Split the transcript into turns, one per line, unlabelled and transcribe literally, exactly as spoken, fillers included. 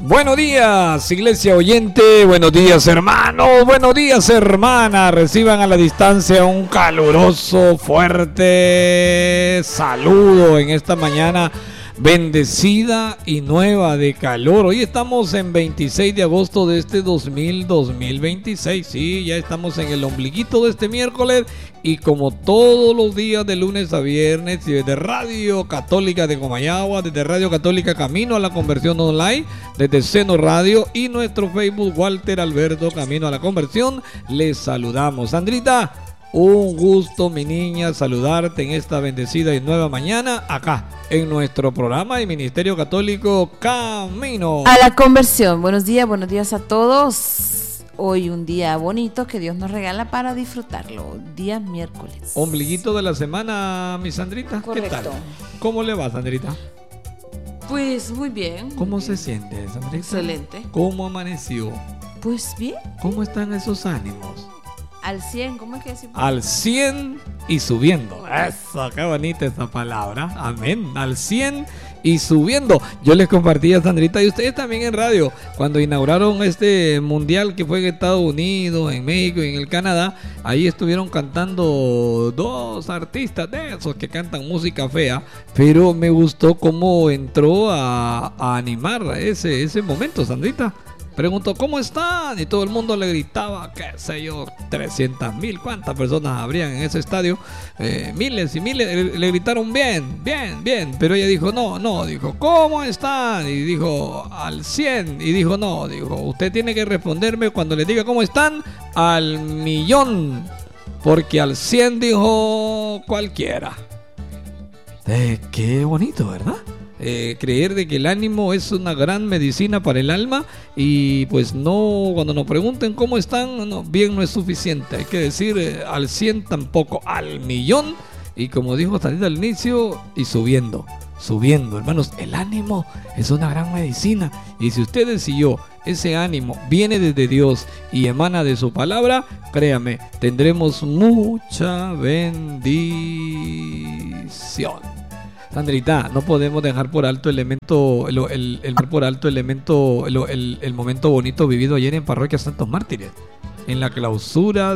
Buenos días, iglesia oyente, buenos días, hermanos, buenos días, hermanas. Reciban a la distancia un caluroso, fuerte saludo en esta mañana bendecida y nueva de calor. Hoy estamos en veintiséis de agosto de este dos mil veintiséis. Sí, ya estamos en el ombliguito de este miércoles. Y como todos los días de lunes a viernes, y desde Radio Católica de Comayagua, desde Radio Católica Camino a la Conversión Online, desde Seno Radio y nuestro Facebook Walter Alberto Camino a la Conversión, les saludamos. Sandrita, un gusto, mi niña, saludarte en esta bendecida y nueva mañana acá en nuestro programa de Ministerio Católico Camino
a la Conversión. Buenos días, buenos días a todos. Hoy un día bonito que Dios nos regala para disfrutarlo, día miércoles.
Ombliguito de la semana, mi Sandrita.
Correcto.
¿Qué tal? ¿Cómo le va, Sandrita?
Pues muy bien.
¿Cómo
muy bien.
se siente, Sandrita?
Excelente.
¿Cómo amaneció?
Pues bien.
¿Cómo están esos ánimos?
Al cien, ¿cómo es que decimos?
Al cien y subiendo. Eso, qué bonita esa palabra. Amén. Al cien y subiendo. Yo les compartí a Sandrita y ustedes también en radio, cuando inauguraron este mundial que fue en Estados Unidos, en México y en el Canadá. Ahí estuvieron cantando dos artistas de esos que cantan música fea, pero me gustó cómo entró a, a animar ese, ese momento, Sandrita. Preguntó, ¿cómo están? Y todo el mundo le gritaba, qué sé yo, trescientas mil, ¿cuántas personas habrían en ese estadio? Eh, miles y miles, le, le gritaron bien, bien, bien. Pero ella dijo, no, no, dijo, ¿cómo están? Y dijo, al cien. Y dijo, no, dijo, usted tiene que responderme cuando le diga cómo están, al millón. Porque al cien dijo cualquiera. Eh, qué bonito, ¿verdad? Eh, creer de que el ánimo es una gran medicina para el alma y pues no, cuando nos pregunten cómo están, no, bien no es suficiente, hay que decir eh, al cien tampoco, al millón y como dijo Sandrita al inicio y subiendo, subiendo, hermanos, el ánimo es una gran medicina y si ustedes y yo, ese ánimo viene desde Dios y emana de su palabra, créame, tendremos mucha bendición. Sandrita, no podemos dejar por alto el elemento, el, el, el por alto elemento, el, el, el momento bonito vivido ayer en Parroquia Santos Mártires, en la clausura